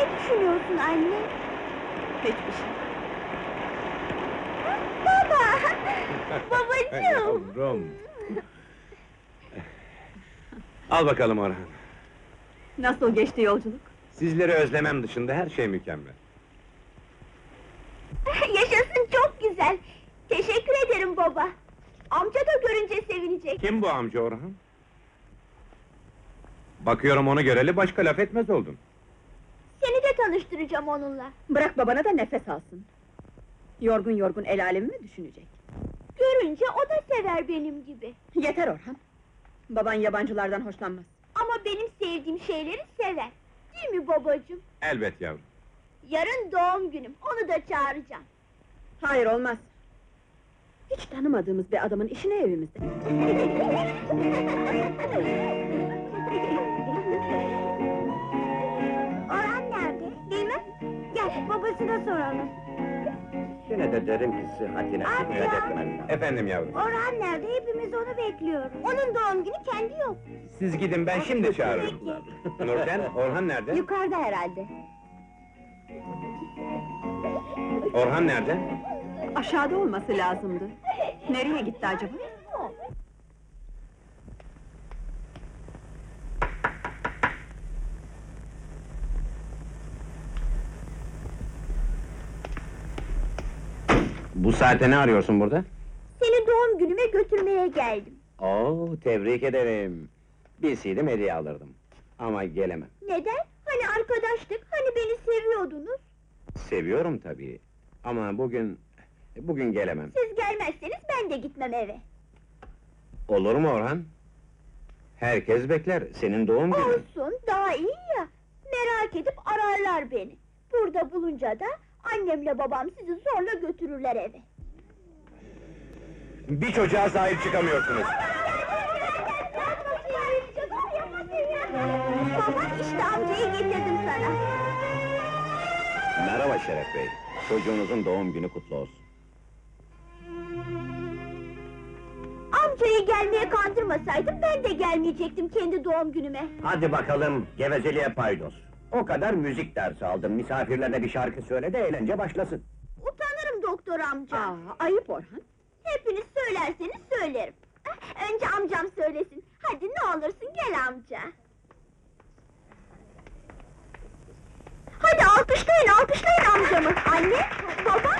Ne düşünüyorsun anne? Hiçbir şey. Baba! Babacığım! Yavrum! Al bakalım Orhan. Nasıl geçti yolculuk? Sizleri özlemem dışında her şey mükemmel. Yaşasın, çok güzel! Teşekkür ederim baba! Amca da görünce sevinecek! Kim bu amca Orhan? Bakıyorum onu göreli başka laf etmez oldun. Seni de tanıştıracağım onunla! Bırak babana da nefes alsın. Yorgun yorgun el alemi mi düşünecek? Görünce o da sever benim gibi! Yeter Orhan! Baban yabancılardan hoşlanmaz. Ama benim sevdiğim şeyleri sever! Değil mi babacığım? Elbet yavrum. Yarın doğum günüm, onu da çağıracağım! Hayır, olmaz! Hiç tanımadığımız bir adamın işine evimizde. Orhan nerede? Bilmem! Gel, babasına soralım! Yine de derim ki sıhhatine Amca! dikkat etmen lazım. Efendim yavrum. Orhan nerede? Hepimiz onu bekliyoruz! Onun doğum günü kendi yok! Siz gidin, ben şimdi çağırırım. Nurten, Orhan nerede? Yukarıda herhalde. Orhan nerede? Aşağıda olması lazımdı. Nereye gitti acaba? Bu saate ne arıyorsun burada? Seni doğum günüme götürmeye geldim! Oo, tebrik ederim. Bilseydim hediye alırdım. Ama gelemem. Neden? Hani arkadaştık, hani beni seviyordunuz? Seviyorum tabii. Ama bugün gelemem. Siz gelmezseniz ben de gitmem eve! Olur mu Orhan? Herkes bekler, senin doğum günün. Olsun, daha iyi ya! Merak edip ararlar beni! Burada bulunca da annemle babam sizi zorla götürürler eve! Bir çocuğa sahip çıkamıyorsunuz. Baba, işte amcayı getirdim sana! Merhaba Şeref Bey. Çocuğunuzun doğum günü kutlu olsun. Amcayı gelmeye kandırmasaydım ben de gelmeyecektim kendi doğum günüme! Hadi bakalım, gevezeliğe paydos. O kadar müzik dersi aldım, misafirlerine bir şarkı söyle de eğlence başlasın. Utanırım doktor amca! Ayıp Orhan! Hepiniz söylerseniz söylerim! Önce amcam söylesin! Hadi ne olursun gel amca! Hadi alkışlayın, alkışlayın amcamı! Anne, baba,